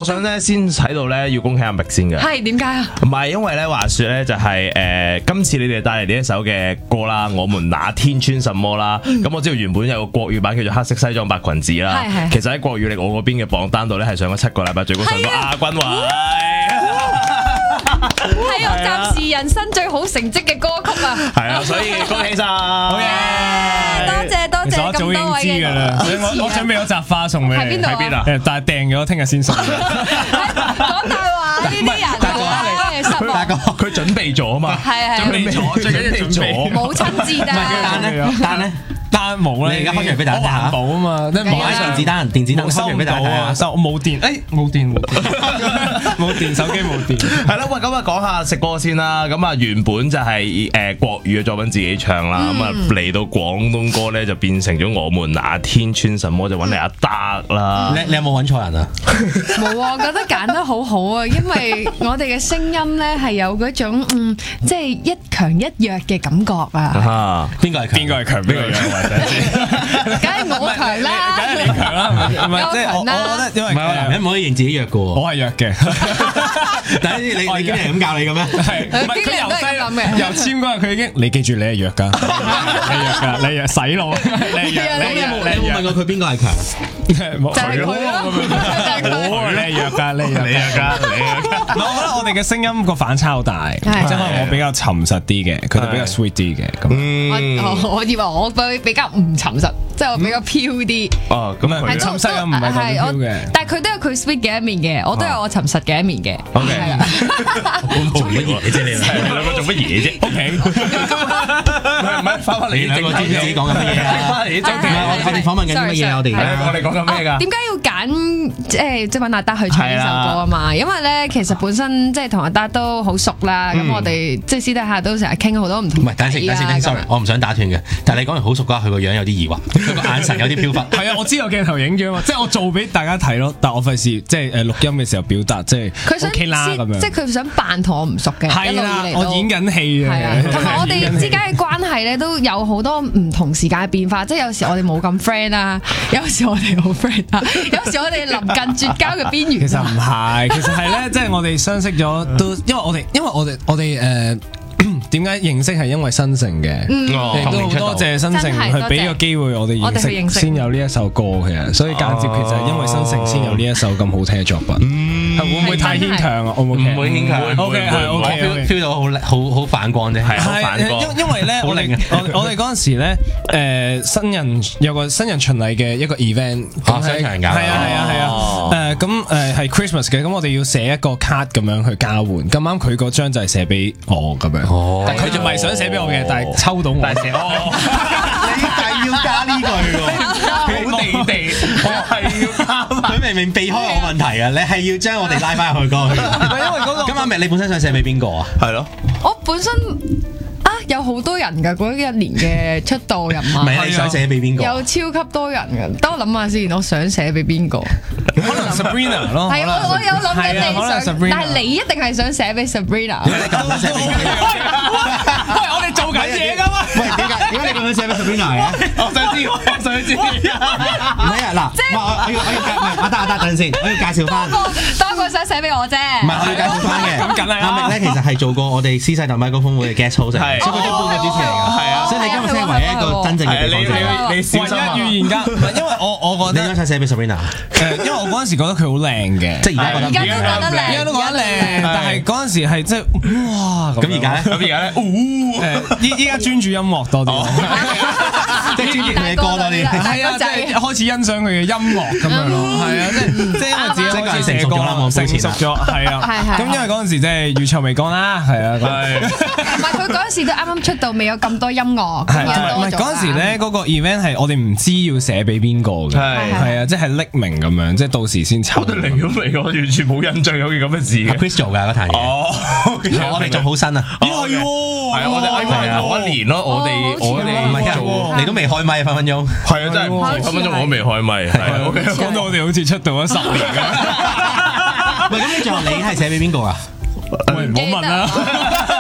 想咧先喺度咧要恭喜阿麥先嘅。 係點解啊？ 唔係因為咧話説咧就係今次你哋帶嚟呢一首嘅歌啦，我們那天穿什麼啦。咁我知道原本有個國語版叫做黑色西裝白裙子啦。其實喺國語力我嗰邊嘅榜單度咧係上咗7個禮拜最高上到亞軍位。 係我暫時人生最好成績嘅歌曲啊！ 係啊，所以恭喜晒！好嘢！多謝咁多位嘅支持。 我準備咗扎花送俾你。 喺邊度啊？ 喺邊啊？ 但係訂咗，聽日先送。 講大話呢啲人，失望。 佢準備咗啊嘛， 係準備咗，最緊要準備。 冇親自啊！ 單冇咧， 你而家開出嚟俾大家睇下。 環保啊嘛，即係冇電子單，電子單收唔到啊！收冇電，冇電，冇電，手機冇電。 係啦，喂，咁啊講下食歌先啦。咁啊原本就係國語嘅作品自己唱啦，咁啊嚟到廣東歌咧就變成咗我們那天穿什麼，就揾嚟阿德啦。 你有冇揾錯人啊？ 冇啊，我覺得揀得好好啊，因為我哋嘅聲音咧係有嗰種即係一強一弱嘅感覺啊。 邊個係強？ 邊個係強？邊個弱？ 梗係我強啦， 梗係你強啦，唔係即係我覺得因為男人唔可以認自己弱嘅喎。 我係弱嘅， 但係你經理人咁教你嘅咩？ 係唔係佢由簽嗰日佢已經你記住你係弱㗎，你弱㗎，你弱洗腦，你弱。 你有冇問過佢邊個係強？ 就係佢咯，你係弱㗎，你係弱㗎。我覺得我哋嘅聲音個反差好大，即係可能我比較沉實啲嘅，佢哋比較 sweet 啲嘅咁。 我以為我比較唔沉實，即係我比較飄啲。 哦，咁啊， 沉實又唔係咁飄嘅， 但係佢都有佢 sweet 嘅一面嘅，我都有我沉實嘅一面嘅。 O K， 做乜嘢啫？你兩個做乜嘢啫？O K，唔係翻返嚟兩個知唔知自己講緊乜嘢啊？ 翻嚟正題， 我哋訪問緊啲乜嘢？我哋講緊咩㗎？ 點解要揀即係揾阿德去唱呢首歌啊嘛？因為咧其實本身即係同阿德都好熟啦，咁我哋即係私底下都成日傾好多唔同。 唔係，等陣，sorry，我唔想打斷嘅。但係你講完好熟㗎，佢個樣有啲疑惑，佢個眼神有啲飄忽。 係啊，我知有鏡頭影住啊嘛，即係我做俾大家睇咯，但我費事即係錄音嘅時候表達，即係佢想 OK 啦咁樣。 即係佢想扮同我唔熟嘅， 係啦，我演緊戲啊。 同埋我哋之間嘅關係咧都有好多唔同時間嘅變化，即係有時我哋冇咁 friend 啦，有時我哋好 friend 啦，有時我哋臨近絕交嘅邊緣。 其實唔係，其實係咧，即係我哋相識咗都，因為我哋點解認識係因為新城嘅，亦都好多謝新城去俾個機會我哋認識，先有呢一首歌嘅，所以間接其實係因為新城先有呢一首咁好聽嘅作品。會唔會太牽強啊？唔會牽強。 OK，係 OK，feel 到好反光啫，係好反光。因為咧，我哋嗰陣時咧，新人有個新人巡禮嘅一個 event， 商場㗎， 係啊，咁係 Christmas 嘅，咁我哋要寫一個 card 咁樣去交換。咁啱佢嗰張就係寫俾我咁樣。但佢就唔係想寫俾我嘅，但係抽到我。 但係寫你係要加呢句喎， 好地地，我係要加。 佢明明避開我問題啊，你係要將我哋拉翻去過去。 因為嗰個。 咁阿明，你本身想寫俾邊個啊？ 係咯。 我本身有好多人㗎，嗰一年嘅出道人物。 唔係你想寫俾邊個？ 有超級多人㗎，等我諗下先，我想寫俾邊個？ 可能 Sabrina 咯。 係我有諗緊你想，但係你一定係想寫俾 Sabrina。 點解你咁想寫俾 Sabrina？ 喂，我哋做緊嘢㗎嘛？ 喂，點解你咁想寫俾 Sabrina 嘅？ 我想知。 唔係啊，嗱，我要等陣先，我要介紹翻。 多個想寫俾我啫。 唔係，我要介紹翻嘅。 咁緊係阿明咧，其實係做過我哋獅西特米高峰會嘅 guest host，所以佢都半個主持嚟㗎。係啊，所以你今日先係唯一一個真正嘅地方。 你小心啊！ 預言家，因為我覺得你想寫俾 Sabrina？ 因為我嗰陣時覺得佢好靚嘅， 即係而家都覺得靚， 而家都覺得靚，但係嗰陣時係即係哇咁。 咁而家咧？ 咁而家咧？ 依家專注音樂多啲， 即係專注佢嘅歌多啲。 係啊，即係開始欣賞佢嘅音樂咁樣咯。係啊，即係因為自己開始寫歌啦，成熟咗，係啊。咁因為嗰陣時即係乳臭未乾啦，係啊。 同埋佢嗰陣時都啱啱出道，未有咁多音樂。 係唔係嗰陣時咧？嗰個 event 係我哋唔知要寫俾邊個嘅，係啊，即係匿名咁樣，即係到時先抽。 我哋嚟咗未？我完全冇印象有件咁嘅事嘅。 Chris 做㗎嗰壇嘢。哦，我哋仲好新啊。 咦係喎， 係啊，我哋同一年咯，我哋唔係做，你都未開麥分分鐘。 係啊，真係分分鐘我都未開麥。係講到我哋好似出道咗10年咁。 喂，咁你最後你係寫俾邊個啊？ 喂，唔好問啦。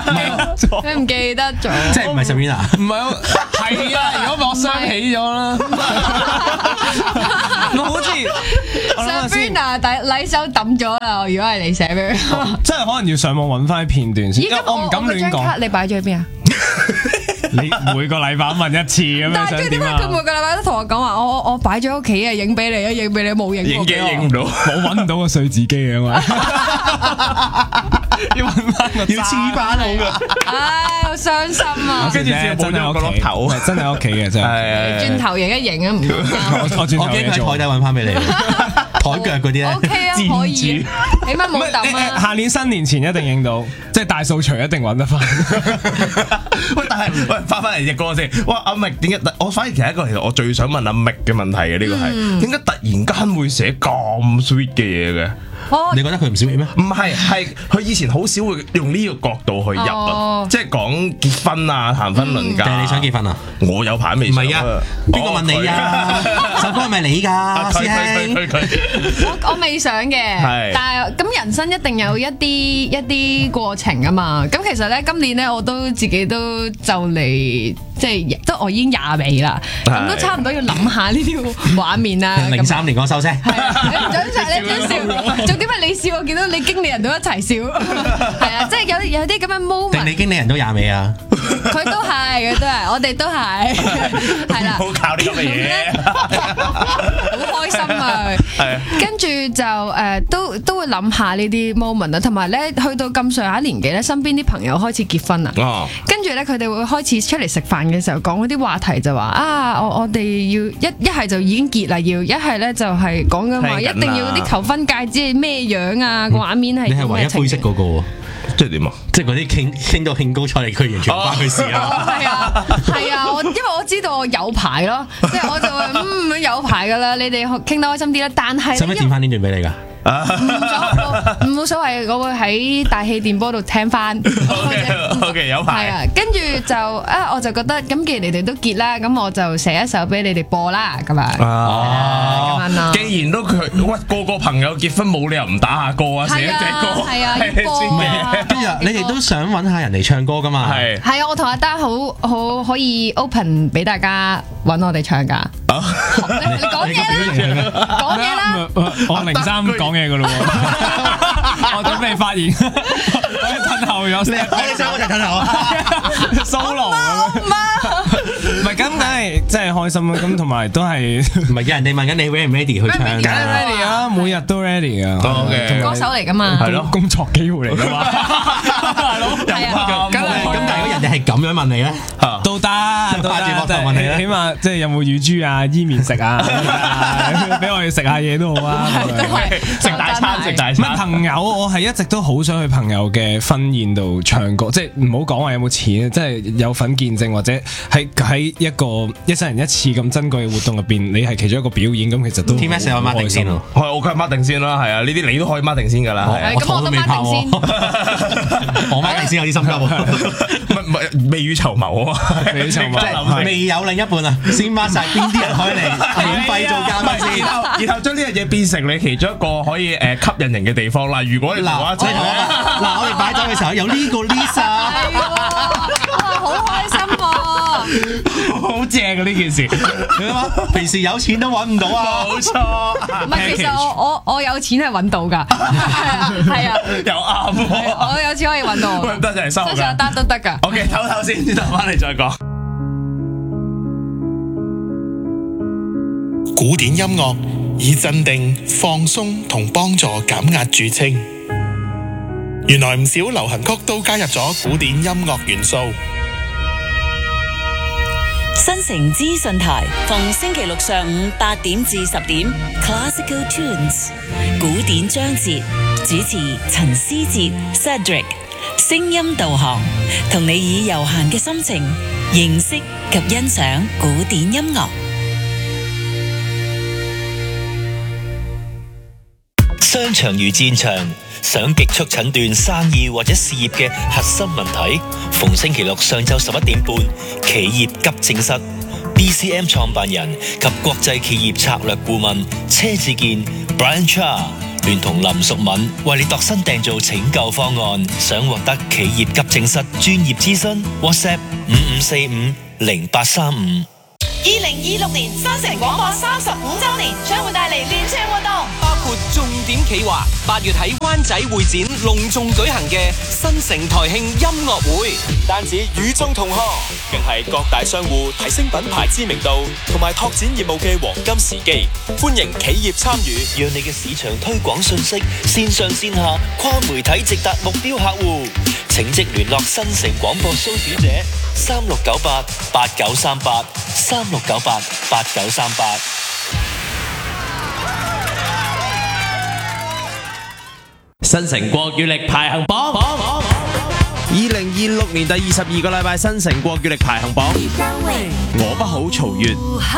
你唔記得咗？ 即係唔係 Sabrina？ 唔係，係啊！如果唔係我傷起咗啦。我好似 Sabrina 禮手抌咗啦。如果係你寫俾佢， 真係可能要上網揾翻啲片段先，因為我唔敢亂講。 你擺咗喺邊啊？ 你每個禮拜問一次咁樣， 但係點解佢每個禮拜都同我講話？我擺咗屋企啊，影俾你啊，影俾你冇影。 影機影唔到， 我揾唔到個碎紙機啊嘛。要揾翻個要黐翻好噶， 唉，好傷心啊！ 跟住先冇咗個碌頭， 真係喺屋企嘅真係。 轉頭影一影啊，唔我轉頭我驚佢喺台底揾翻俾你，台腳嗰啲咧。 O K 啊，可以，起碼冇抌啊。 下年新年前一定影到，即係大掃除一定揾得翻。 喂，但係喂，翻嚟隻歌先。哇，阿明點解？我反而其實其實我最想問阿明嘅問題嘅呢個係點解突然間會寫咁 sweet 嘅嘢嘅？ 你覺得佢唔 sweet 咩？ 唔係，係佢以前好少會用呢個角度去入啊，即係講結婚啊、談婚論嫁。 定係你想結婚啊？ 我有排未。唔係啊， 邊個問你啊？首歌係咪你㗎，師兄？ 我未想嘅，但係咁人生一定有一啲過程啊嘛。咁其實咧，今年咧我都自己都就嚟。即係都我已經20尾啦，咁都差唔多要諗下呢啲畫面啦。 03年嗰首啫， 係啊，你唔準笑，重點係你笑，我見到你經理人都一齊笑，係啊，即係有啲咁嘅 moment。定你經理人都20尾啊？ 佢都係，我哋都係，係啦。 唔好靠呢咁嘅嘢， 好開心啊！跟住就都會諗下呢啲 moment 啦，同埋咧去到咁上下年紀咧，身邊啲朋友開始結婚啦，跟住咧佢哋會開始出嚟食飯嘅時候講嗰啲話題就話啊，我哋要一係就已經結啦，一係咧就係講緊話一定要啲求婚戒指係咩樣啊，個畫面係。 你係唯一灰色嗰個喎， 即係點啊？ 即係嗰啲傾到興高采烈，佢完全唔關佢事啊！ 係啊，因為我知道我有排咯，即係我就話有排噶啦，你哋傾得開心啲啦。但係使唔使點翻呢段俾你㗎？ 冇所謂，我會喺大氣電波度聽翻。 OK， 有排。 係啊，跟住就我就覺得咁，既然你哋都結啦，咁我就寫一首俾你哋播啦，咁樣。咁樣咯。既然都個個朋友結婚，冇理由唔打下歌啊，寫一隻歌。 係啊，播啊。 跟住你哋都想揾下人嚟唱歌㗎嘛？ 係啊，我同阿丹好可以 open 俾大家揾我哋唱㗎。你講嘢啦，講嘢啦。 我03講嘢噶咯喎，我準備發言，我褪後咗先， 你想我就褪後啊 ，solo 唔係咁，梗係真係開心啊！咁同埋都係唔係有人哋問緊你 ready 唔 ready 去唱㗎 ？ready 啊，每日都 ready 啊， 歌手嚟㗎嘛， 係咯，工作機會嚟㗎嘛，大佬， 係啊， 咁但係如果人哋係咁樣問你咧， 都得， 問你起碼即係有冇乳豬啊、伊麵食啊，俾我哋食下嘢都好啊， 食大餐食大餐。 朋友，我係一直都好想去朋友嘅婚宴度唱歌，即係唔好講話有冇錢，即係有份見證或者喺一個一生人一次咁珍貴嘅活動入邊，你係其中一個表演，咁其實都 TMS 我 mark 定先咯， 係我梗係 mark 定先啦，係啊，呢啲你都可以 mark 定先㗎啦， 咁我都 mark 定先， 我 mark 定先有啲心急喎， 唔係未雨綢繆啊， 未雨綢繆， 即係未有另一半啊，先 mark 曬邊啲人可以嚟免費做嘉賓先， 然後將呢樣嘢變成你其中一個可以吸引人嘅地方啦。如果你嗱我哋擺酒嘅時候有呢個 Lisa， 好開心喎， 好正啊呢件事， 你諗下平時有錢都揾唔到啊， 冇錯。 唔係，其實我有錢係揾到㗎，係啊， 又啱喎， 我有錢可以揾到， 得就係收㗎， 得都得㗎。 OK，唞先，轉頭翻嚟再講。 古典音樂以鎮定、放鬆同幫助減壓著稱。原來唔少流行曲都加入咗古典音樂元素。 新城資訊台逢星期六上午8點至10點 Classical Tunes 古典章節，主持陳思哲 Cedric， 聲音導航，同你以悠閒嘅心情認識及欣賞古典音樂。 商場如戰場，想極速診斷生意或者事業嘅核心問題，逢星期六上晝11點半，企業急症室 BCM 創辦人及國際企業策略顧問車志健 Brian Cha 聯同林淑敏為你度身訂造拯救方案。想獲得企業急症室專業諮詢 ，WhatsApp 55450835。 2026年新城廣播35周年將會帶嚟連串活動， 包括重點企劃8月喺灣仔會展隆重舉行嘅新城台慶音樂會， 唔單止與眾同賀，更係各大商戶提升品牌知名度同埋拓展業務嘅黃金時機，歡迎企業參與， 讓你嘅市場推廣信息線上線下跨媒體直達目標客戶。請即聯絡新城廣播蘇小姐3698893836988938。 新城國語力排行榜，2026年第22個禮拜新城國語力排行榜，我不好曹越。